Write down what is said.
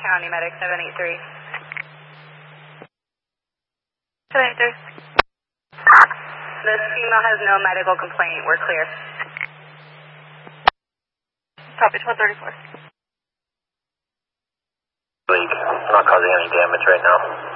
County Medic 783. 783. This female has no medical complaint. We're clear. Copy, 1234. We're not causing any damage right now.